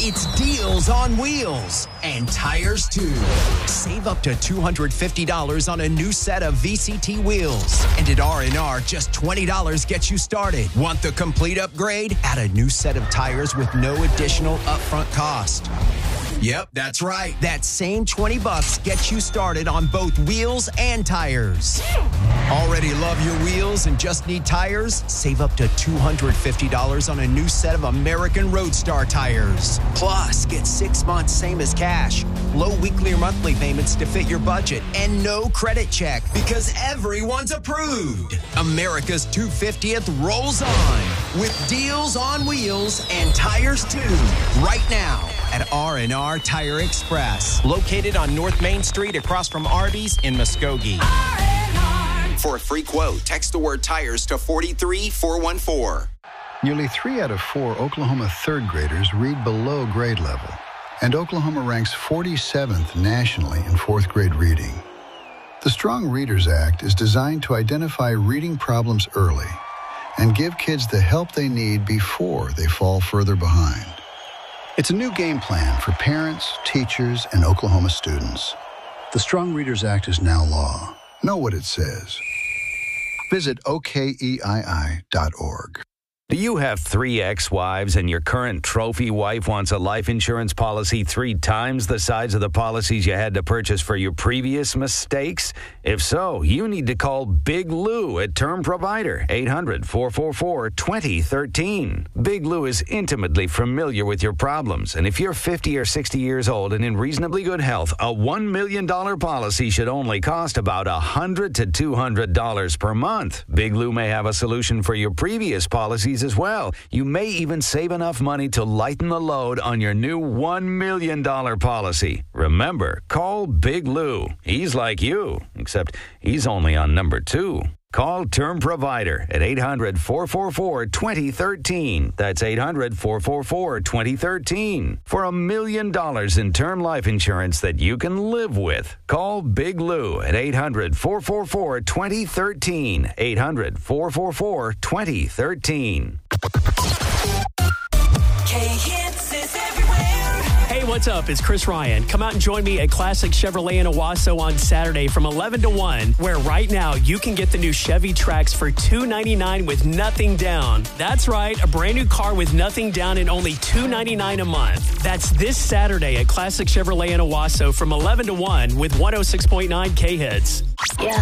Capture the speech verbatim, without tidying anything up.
It's Deals on Wheels and Tires too. Save up to two hundred fifty dollars on a new set of V C T wheels. And at R and R, just twenty dollars gets you started. Want the complete upgrade? Add a new set of tires with no additional upfront cost. Yep, that's right. That same twenty bucks gets you started on both wheels and tires. Already love your wheels and just need tires? Save up to two hundred fifty dollars on a new set of American Roadstar tires. Plus, get six months same as cash, low weekly or monthly payments to fit your budget, and no credit check because everyone's approved. America's two hundred fiftieth rolls on with Deals on Wheels and Tires too. Right now at R and R Tire Express, located on North Main Street across from Arby's in Muskogee. R and R. For a free quote, text the word tires to four three four one four. Nearly three out of four Oklahoma third graders read below grade level, and Oklahoma ranks forty-seventh nationally in fourth grade reading. The Strong Readers Act is designed to identify reading problems early and give kids the help they need before they fall further behind. It's a new game plan for parents, teachers, and Oklahoma students. The Strong Readers Act is now law. Know what it says. Visit O K E I I dot org. Do you have three ex-wives and your current trophy wife wants a life insurance policy three times the size of the policies you had to purchase for your previous mistakes? If so, you need to call Big Lou at Term Provider, eight hundred, four four four, two zero one three. Big Lou is intimately familiar with your problems, and if you're fifty or sixty years old and in reasonably good health, a one million dollars policy should only cost about one hundred to two hundred dollars per month. Big Lou may have a solution for your previous policies as well. You may even save enough money to lighten the load on your new one million dollars policy. Remember, call Big Lou. He's like you, except he's only on number two. Call Term Provider at eight hundred, four four four, two zero one three. That's eight hundred, four four four, two zero one three. For a million dollars in term life insurance that you can live with. Call Big Lou at eight hundred, four four four, two zero one three. eight hundred, four four four, two zero one three. K-Hits is everywhere. Hey, what's up? It's Chris Ryan. Come out and join me at Classic Chevrolet in Owasso on Saturday from eleven to one, where right now you can get the new Chevy Trax for two hundred ninety-nine dollars with nothing down. That's right, a brand new car with nothing down and only two hundred ninety-nine dollars a month. That's this Saturday at Classic Chevrolet in Owasso from eleven to one with one oh six point nine K-Hits. Yeah.